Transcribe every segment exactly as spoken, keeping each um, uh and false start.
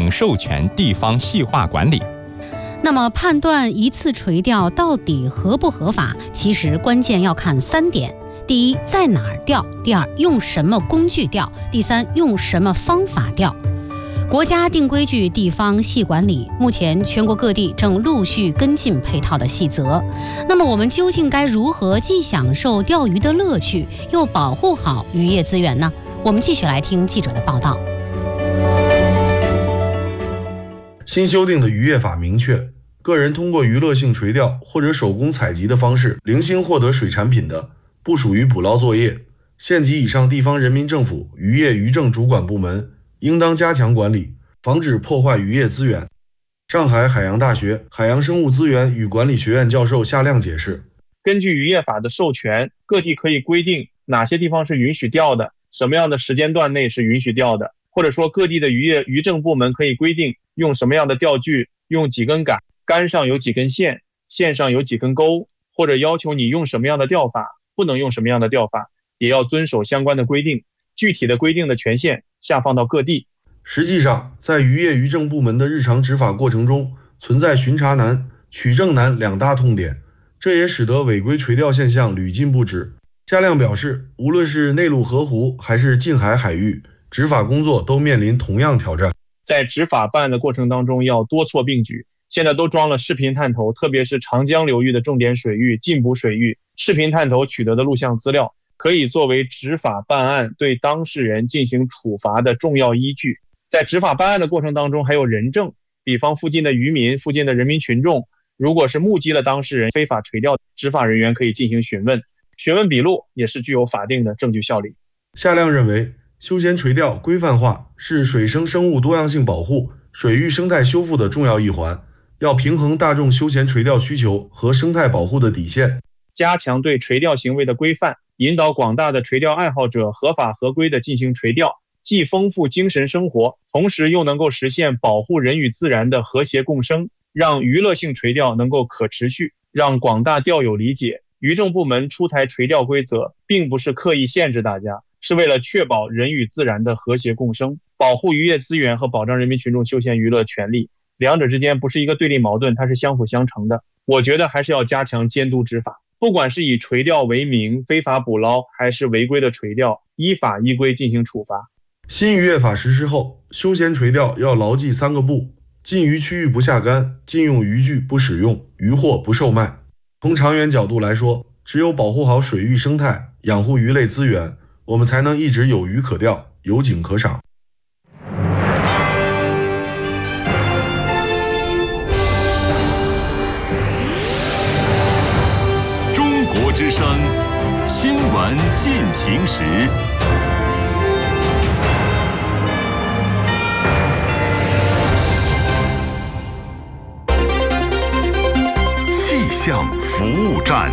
并授权地方细化管理。 那么判断一次垂钓到底合不合法，其实关键要看三点：第一，在哪儿钓；第二，用什么工具钓；第三，用什么方法钓。国家定规矩，地方细管理。目前全国各地正陆续跟进配套的细则。那么我们究竟该如何既享受钓鱼的乐趣，又保护好渔业资源呢？我们继续来听记者的报道。 新修订的渔业法明确，个人通过娱乐性垂钓或者手工采集的方式零星获得水产品的，不属于捕捞作业。县级以上地方人民政府渔业渔政主管部门应当加强管理，防止破坏渔业资源。上海海洋大学海洋生物资源与管理学院教授夏亮解释， 根据渔业法的授权，各地可以规定哪些地方是允许钓的，什么样的时间段内是允许钓的，或者说各地的渔业渔政部门可以规定用什么样的钓具，用几根杆，杆上有几根线，线上有几根钩，或者要求你用什么样的钓法，不能用什么样的钓法，也要遵守相关的规定。具体的规定的权限下放到各地。 实际上，在渔业渔政部门的日常执法过程中，存在巡查难、取证难两大痛点，这也使得违规垂钓现象屡禁不止。夏亮表示，无论是内陆河湖还是近海海域，执法工作都面临同样挑战。 在执法办案的过程当中，要多措并举。现在都装了视频探头，特别是长江流域的重点水域、禁捕水域，视频探头取得的录像资料可以作为执法办案对当事人进行处罚的重要依据。在执法办案的过程当中，还有人证，比方附近的渔民、附近的人民群众，如果是目击了当事人非法垂钓，执法人员可以进行询问，询问笔录也是具有法定的证据效力。 夏亮认为，休闲垂钓规范化是水生生物多样性保护、水域生态修复的重要一环，要平衡大众休闲垂钓需求和生态保护的底线， 加强对垂钓行为的规范，引导广大的垂钓爱好者合法合规地进行垂钓，既丰富精神生活，同时又能够实现保护人与自然的和谐共生，让娱乐性垂钓能够可持续，让广大钓友理解，渔政部门出台垂钓规则并不是刻意限制大家，是为了确保人与自然的和谐共生，保护渔业资源和保障人民群众休闲娱乐权利，两者之间不是一个对立矛盾，它是相辅相成的。我觉得还是要加强监督执法，不管是以垂钓为名非法捕捞，还是违规的垂钓，依法依规进行处罚。 新渔业法实施后，休闲垂钓要牢记三个不：禁渔区域不下竿，禁用渔具不使用，渔获不售卖。从长远角度来说，只有保护好水域生态，养护鱼类资源，我们才能一直有鱼可钓，有景可赏。 中国之声新闻进行时。气象服务站，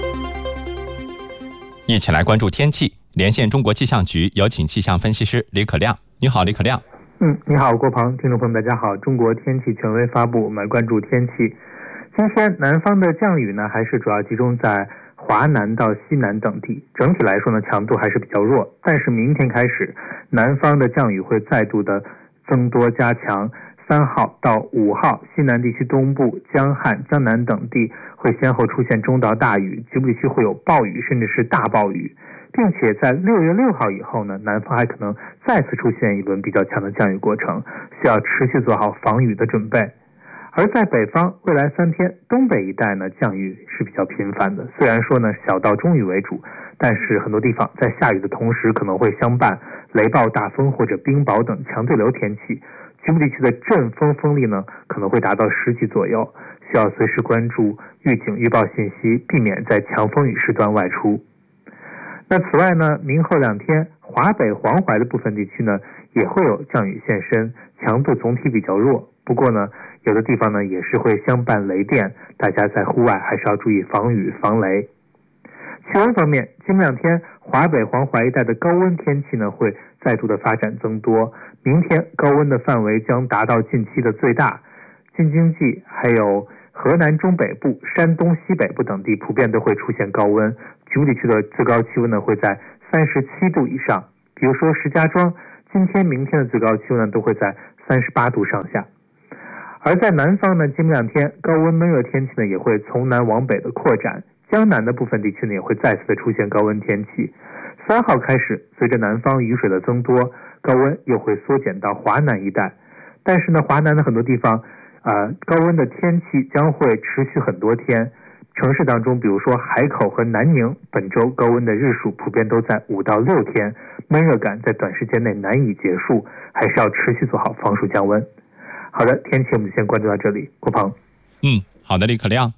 一起来关注天气。连线中国气象局，有请气象分析师李可亮。你好，李可亮。 嗯，你好，郭鹏，听众朋友们，大家好。中国天气权威发布，我们关注天气。今天南方的降雨呢，还是主要集中在华南到西南等地，整体来说呢，强度还是比较弱。但是明天开始，南方的降雨会再度的增多加强。三号到五号，西南地区东部、江汉、江南等地会先后出现中到大雨，局部地区会有暴雨甚至是大暴雨，并且在六月六号以后呢，南方还可能再次出现一轮比较强的降雨过程，需要持续做好防雨的准备。而在北方，未来三天东北一带呢，降雨是比较频繁的，虽然说呢小到中雨为主，但是很多地方在下雨的同时可能会相伴雷暴、大风或者冰雹等强对流天气，局部地区的阵风风力呢可能会达到十级左右，需要随时关注预警预报信息，避免在强风雨时段外出。那此外呢，明后两天华北黄淮的部分地区呢也会有降雨现身，强度总体比较弱，不过呢有的地方呢也是会相伴雷电，大家在户外还是要注意防雨防雷。气温方面，今明两天华北黄淮一带的高温天气呢会再度的发展增多，明天高温的范围将达到近期的最大，京津冀还有河南中北部、山东西北部等地普遍都会出现高温，局部地区的最高气温呢会在三十七度以上，比如说石家庄今天明天的最高气温呢都会在三十八度上下。而在南方呢，今明两天高温闷热天气呢也会从南往北的扩展，江南的部分地区呢也会再次的出现高温天气。三号开始，随着南方雨水的增多，高温又会缩减到华南一带。但是呢，华南的很多地方，呃，高温的天气将会持续很多天。城市当中，比如说海口和南宁，本周高温的日数普遍都在五到六天，闷热感在短时间内难以结束，还是要持续做好防暑降温。好的，天气我们就先关注到这里，郭鹏。 嗯，好的，李可亮。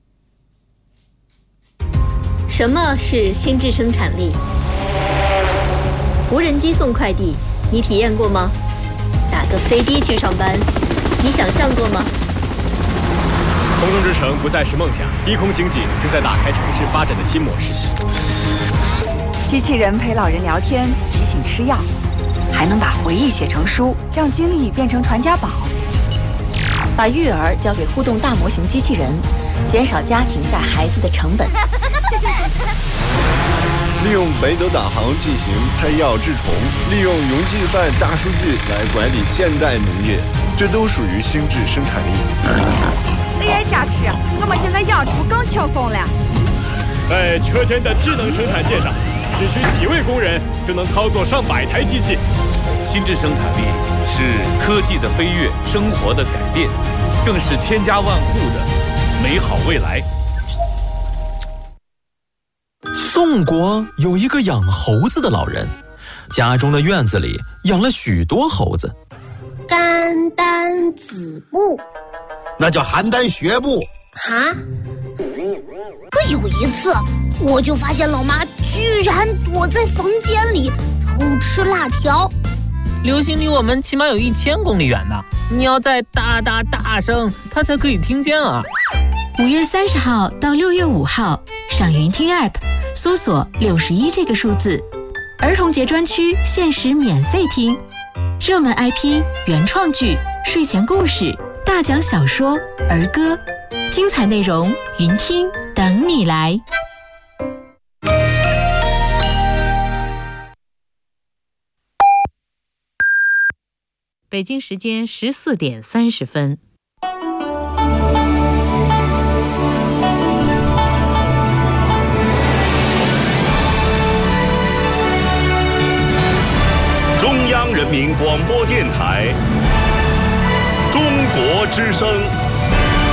什么是心智生产力？无人机送快递，你体验过吗？打个飞的去上班，你想象过吗？ 空中之城不再是梦想，低空经济正在打开城市发展的新模式。 机器人陪老人聊天，提醒吃药，还能把回忆写成书，让经历变成传家宝。 把育儿交给互动大模型机器人，减少家庭带孩子的成本。 利用北斗导航进行拍药治虫，利用云计算大数据来管理现代农业，这都属于心智生产力。 A I 加持，我们现在养猪更轻松了。 在车间的智能生产线上，只需几位工人就能操作上百台机器。 心智生产力是科技的飞跃，生活的改变，更是千家万户的美好未来。 宋国有一个养猴子的老人，家中的院子里养了许多猴子。 甘丹子部， 那叫邯郸学步。 哈？可有一次，我就发现老妈居然躲在房间里偷吃辣条。 流星离我们起码有一千公里远呢，你要再大大大声，它才可以听见啊。 五月三十号到六月五号，上云听 App 搜索六十一这个数字，儿童节专区限时免费听，热门 I P、原创剧、睡前故事、大奖小说、儿歌，精彩内容云听等你来。 北京时间十四点三十分。 中央人民广播电台《中国之声》。